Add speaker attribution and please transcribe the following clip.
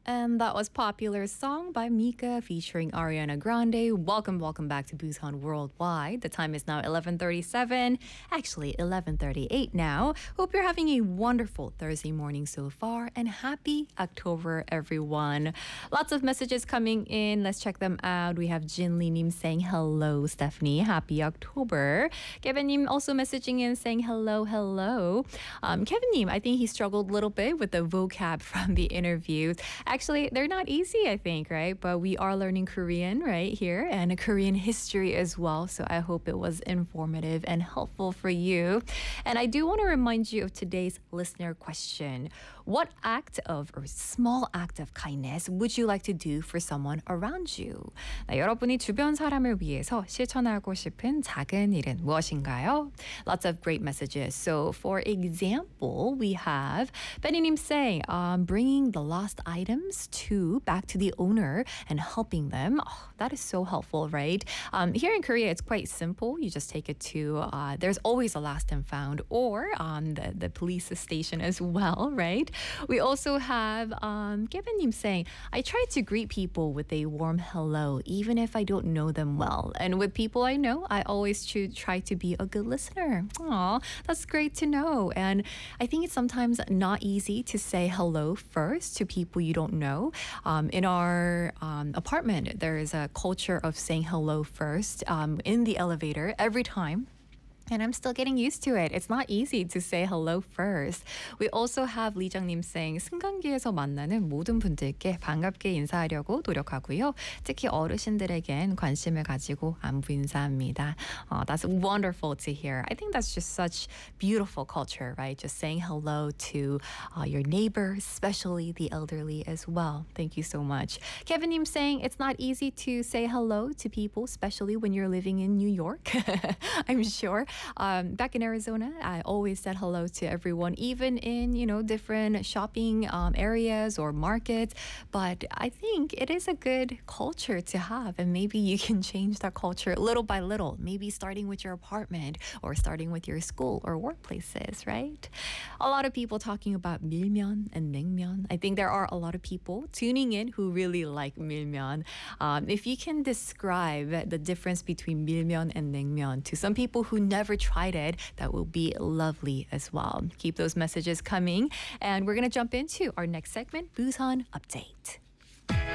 Speaker 1: And that was Popular Song by Mika featuring Ariana Grande. Welcome back to Busan Worldwide. The time is now 11:37, actually 11:38 now. Hope you're having a wonderful Thursday morning so far and happy October, everyone. Lots of messages coming in. Let's check them out. We have Jin Lee Nim saying hello, Stephanie. Happy October. Kevin Nim also messaging in saying hello. Kevin Nim, I think he struggled a little bit with the vocab from the interviews. Actually, they're not easy, I think, right? But we are learning Korean right here and a Korean history as well. So I hope it was informative and helpful for you. And I do want to remind you of today's listener question. What small act of kindness would you like to do for someone around you? 여러분이 주변 사람을 위해서 실천하고 싶은 작은 일은 무엇인가요? Lots of great messages. So for example, we have Benny님 saying, bringing the lost items back to the owner and helping them. Oh, that is so helpful, right? Here in Korea, it's quite simple. You just take it to, there's always a lost and found or the police station as well, right? We also have Kevin님 saying, I try to greet people with a warm hello, even if I don't know them well. And with people I know, I always try to be a good listener. Aw, that's great to know. And I think it's sometimes not easy to say hello first to people you don't know. In our apartment, there is a culture of saying hello first in the elevator every time. And I'm still getting used to it. It's not easy to say hello first. We also have 리장님 saying 승강기에서 만나는 모든 분들께 반갑게 인사하려고 노력하고요. 특히 어르신들에겐 관심을 가지고 안부 인사합니다. That's wonderful to hear. I think that's just such beautiful culture, right? Just saying hello to your neighbors, especially the elderly as well. Thank you so much. Kevin님 saying it's not easy to say hello to people, especially when you're living in New York. I'm sure. Back in Arizona, I always said hello to everyone, even in, different shopping areas or markets. But I think it is a good culture to have. And maybe you can change that culture little by little, maybe starting with your apartment or starting with your school or workplaces, right? A lot of people talking about 밀면 and 냉면. I think there are a lot of people tuning in who really like 밀면. If you can describe the difference between 밀면 and 냉면 to some people who never tried it, that will be lovely as well. Keep those messages coming. And we're going to jump into our next segment, Busan Update.